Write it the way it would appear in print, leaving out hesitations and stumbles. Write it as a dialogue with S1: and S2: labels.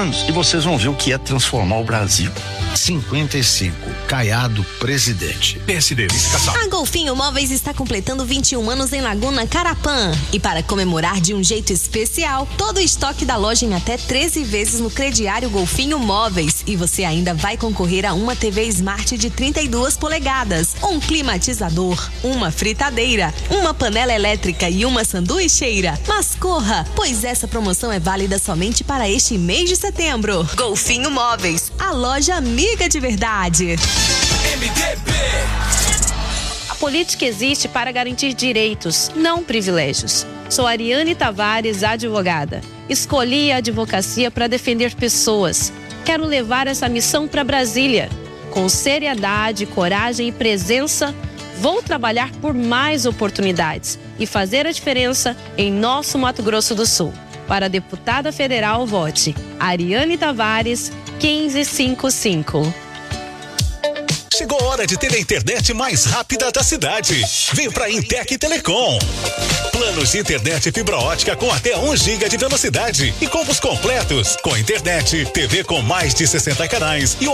S1: anos e vocês vão ver o que é transformar o Brasil.
S2: 55, Caiado, presidente.
S3: PSD, vice-caçado.
S4: A Golfinho Móveis está completando 21 anos em Laguna Carapã. E para comemorar de um jeito especial, todo o estoque da loja em até 13 vezes no crediário Golfinho Móveis. E você ainda vai concorrer a uma TV Smart de 32 polegadas, um climatizador, uma fritadeira, uma panela elétrica e uma sanduicheira. Mas corra, pois essa promoção é válida somente para este mês de setembro. Golfinho Móveis, a loja amiga de verdade.
S3: MDB.
S5: A política existe para garantir direitos, não privilégios. Sou Ariane Tavares, advogada. Escolhi a advocacia para defender pessoas. Quero levar essa missão para Brasília. Com seriedade, coragem e presença, vou trabalhar por mais oportunidades e fazer a diferença em nosso Mato Grosso do Sul. Para deputada federal, vote Ariane Tavares, 1555.
S3: Chegou a hora de ter a internet mais rápida da cidade. Vem pra Intec Telecom. Planos de internet fibra ótica com até 1 GB de velocidade e combos completos com internet, TV com mais de 60 canais e